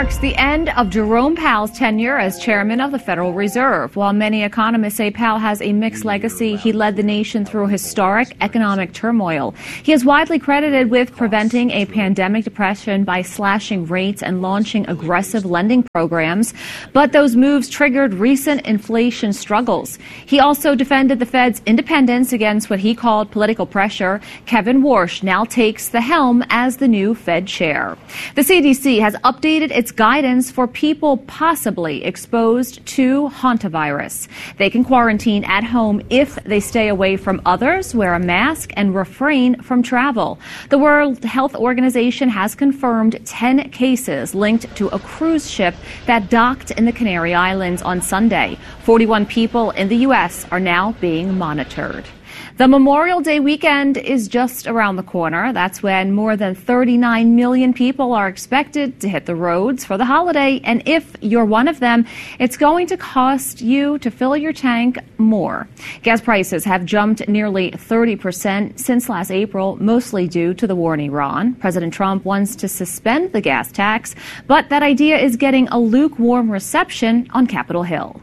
marks the end of Jerome Powell's tenure as chairman of the Federal Reserve. While many economists say Powell has a mixed legacy, he led the nation through historic economic turmoil. He is widely credited with preventing a pandemic depression by slashing rates and launching aggressive lending programs. But those moves triggered recent inflation struggles. He also defended the Fed's independence against what he called political pressure. Kevin Warsh now takes the helm as the new Fed chair. The CDC has updated its guidance for people possibly exposed to hantavirus. They can quarantine at home if they stay away from others, wear a mask, and refrain from travel. The World Health Organization has confirmed 10 cases linked to a cruise ship that docked in the Canary Islands on Sunday. 41 people in the U.S. are now being monitored. The Memorial Day weekend is just around the corner. That's when more than 39 million people are expected to hit the roads for the holiday. And if you're one of them, it's going to cost you to fill your tank more. Gas prices have jumped nearly 30% since last April, mostly due to the war in Iran. President Trump wants to suspend the gas tax, but that idea is getting a lukewarm reception on Capitol Hill.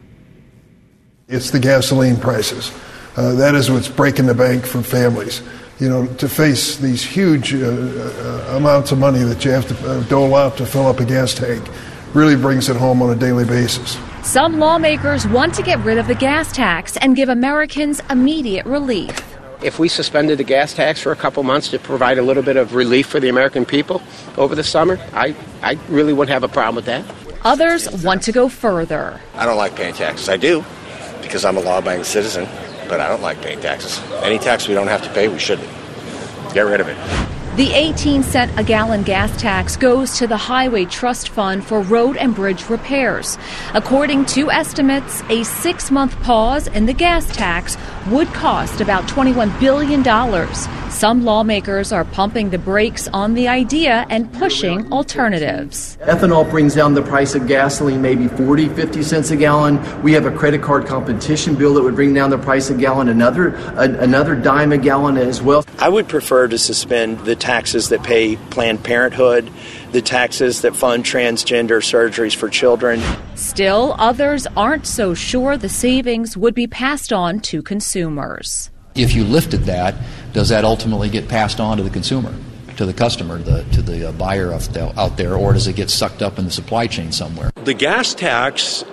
It's the gasoline prices. That is what's breaking the bank for families. You know, to face these huge amounts of money that you have to dole out to fill up a gas tank really brings it home on a daily basis. Some lawmakers want to get rid of the gas tax and give Americans immediate relief. If we suspended the gas tax for a couple months to provide a little bit of relief for the American people over the summer, I really wouldn't have a problem with that. Others want to go further. I don't like paying taxes. I do, because I'm a law-abiding citizen. But I don't like paying taxes. Any tax we don't have to pay, we shouldn't. Get rid of it. The 18-cent a gallon gas tax goes to the Highway Trust Fund for road and bridge repairs. According to estimates, a 6-month pause in the gas tax would cost about $21 billion. Some lawmakers are pumping the brakes on the idea and pushing alternatives. Ethanol brings down the price of gasoline maybe 40, 50 cents a gallon. We have a credit card competition bill that would bring down the price of gallon another dime a gallon as well. I would prefer to suspend the taxes that pay Planned Parenthood, the taxes that fund transgender surgeries for children. Still, others aren't so sure the savings would be passed on to consumers. If you lifted that, does that ultimately get passed on to the consumer, to the customer, to the buyer out there, or does it get sucked up in the supply chain somewhere? The gas tax,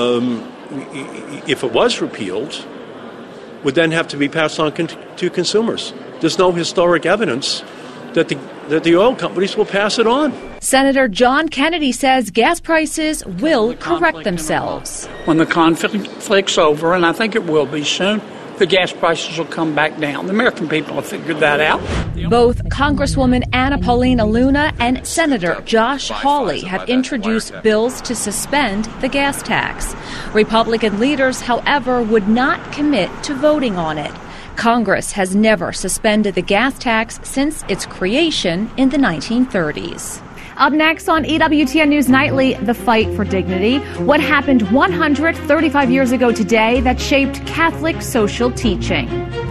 if it was repealed, would then have to be passed on to consumers. There's no historic evidence that the oil companies will pass it on. Senator John Kennedy says gas prices will correct themselves. When the conflict's over, and I think it will be soon, the gas prices will come back down. The American people have figured that out. Both Congresswoman Anna Paulina Luna and Senator Josh Hawley have introduced bills to suspend the gas tax. Republican leaders, however, would not commit to voting on it. Congress has never suspended the gas tax since its creation in the 1930s. Up next on EWTN News Nightly, the fight for dignity. What happened 135 years ago today that shaped Catholic social teaching?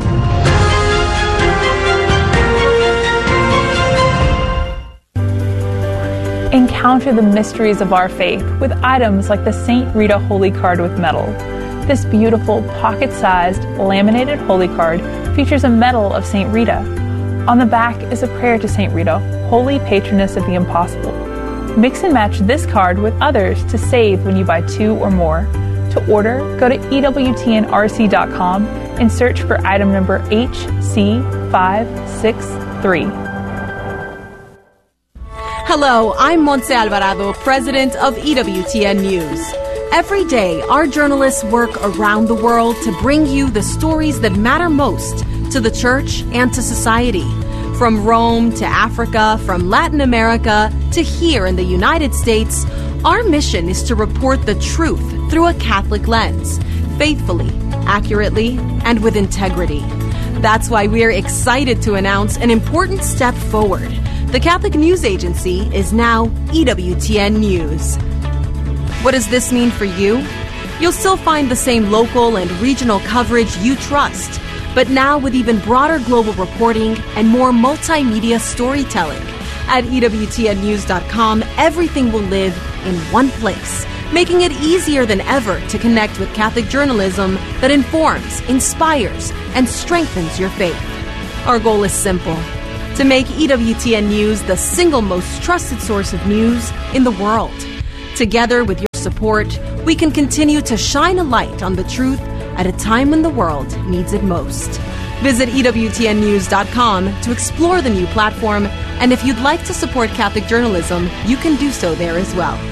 Encounter the mysteries of our faith with items like the St. Rita Holy Card with medal. This beautiful, pocket-sized, laminated holy card features a medal of St. Rita. On the back is a prayer to St. Rita, holy patroness of the impossible. Mix and match this card with others to save when you buy 2 or more. To order, go to EWTNRC.com and search for item number HC563. Hello, I'm Montse Alvarado, president of EWTN News. Every day, our journalists work around the world to bring you the stories that matter most to the church and to society. From Rome to Africa, from Latin America to here in the United States, our mission is to report the truth through a Catholic lens, faithfully, accurately, and with integrity. That's why we're excited to announce an important step forward. The Catholic News Agency is now EWTN News. What does this mean for you? You'll still find the same local and regional coverage you trust, but now with even broader global reporting and more multimedia storytelling. At EWTNnews.com, everything will live in one place, making it easier than ever to connect with Catholic journalism that informs, inspires, and strengthens your faith. Our goal is simple: to make EWTN News the single most trusted source of news in the world. Together with your support, we can continue to shine a light on the truth at a time when the world needs it most. Visit EWTNnews.com to explore the new platform, and if you'd like to support Catholic journalism, you can do so there as well.